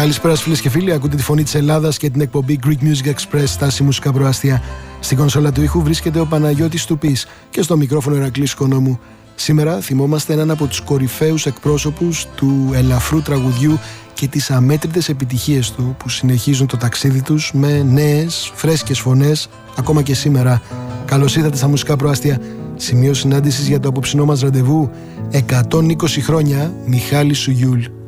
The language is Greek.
Καλησπέρα φίλες και φίλοι, ακούτε τη φωνή της Ελλάδας και την εκπομπή Greek Music Express, στάση μουσικά προάστια. Στην κονσόλα του ήχου βρίσκεται ο Παναγιώτης Τουπής και στο μικρόφωνο Ηρακλής Οικονόμου. Σήμερα θυμόμαστε έναν από τους κορυφαίους εκπρόσωπους του ελαφρού τραγουδιού και τις αμέτρητες επιτυχίες του που συνεχίζουν το ταξίδι τους με νέες, φρέσκες φωνές ακόμα και σήμερα. Καλώς ήρθατε στα μουσικά προάστια. Σημείο συνάντησης για το απόψινό μας ραντεβού. 120 χρόνια Μιχάλης Σουγιούλ.